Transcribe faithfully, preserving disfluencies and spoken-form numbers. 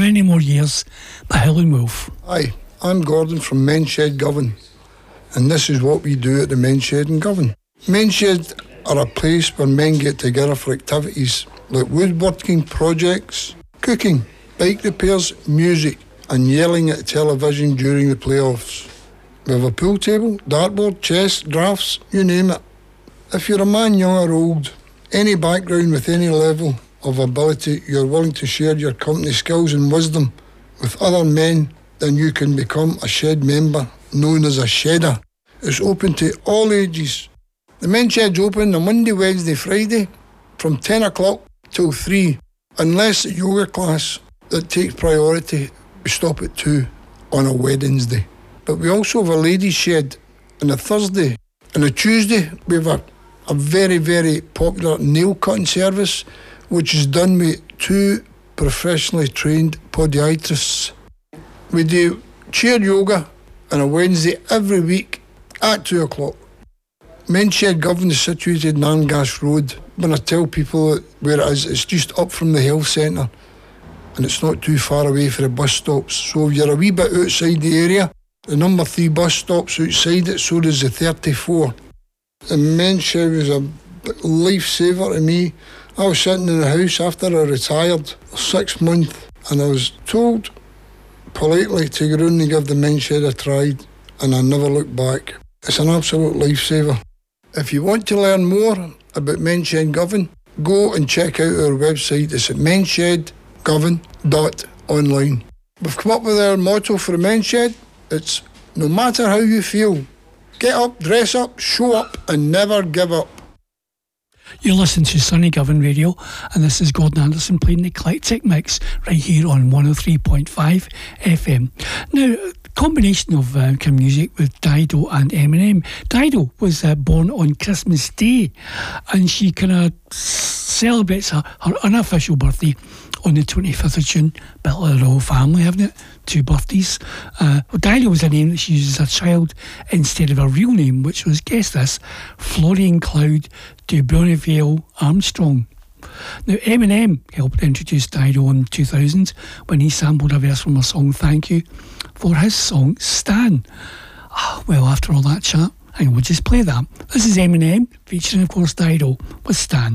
many more years by Howlin' Wolf. Hi, I'm Gordon from Men's Shed Govan, and this is what we do at the Men's Shed in Govan. Men's Shed are a place where men get together for activities like woodworking projects, cooking, bike repairs, music, and yelling at television during the playoffs. We have a pool table, dartboard, chess, drafts, you name it. If you're a man, young or old, any background with any level of ability, you're willing to share your company skills and wisdom with other men, then you can become a shed member known as a shedder. It's open to all ages. The Men's Shed's open on Monday, Wednesday, Friday from ten o'clock till three, unless the yoga class that takes priority, we stop at two on a Wednesday. But we also have a ladies' shed on a Thursday. On a Tuesday, we have a, a very, very popular nail cutting service, which is done with two professionally trained podiatrists. We do chair yoga on a Wednesday every week at two o'clock. Men's Shed Govan is situated in Angas Road. When I tell people where it is, it's just up from the health centre and it's not too far away for the bus stops. So if you're a wee bit outside the area, the number three bus stops outside it, so does the thirty-four. The Men's Shed was a lifesaver to me. I was sitting in the house after I retired, six months, and I was told politely to go round and give the Men's Shed a try, and I never looked back. It's an absolute lifesaver. If you want to learn more about Men's Shed Govan, go and check out our website. It's at men's shed govan dot online. We've come up with our motto for the Men's Shed. It's no matter how you feel, get up, dress up, show up, and never give up. You're listening to Sunny Govan Radio, and this is Gordon Anderson playing the Eclectic Mix right here on one oh three point five F M. Now, combination of uh, kind of music with Dido and Eminem. Dido was uh, born on Christmas Day, and she kind of celebrates her, her unofficial birthday on the twenty-fifth of June. Bit of the royal family, haven't it? Two birthdays. Uh, well, Dido was a name that she used as a child instead of her real name, which was, guess this, Florian Cloud de Bonneville Armstrong. Now, Eminem helped introduce Dido in two thousand when he sampled a verse from her song Thank You for his song Stan. Oh, well, after all that chat, I will just play that. This is Eminem featuring, of course, Dido with Stan.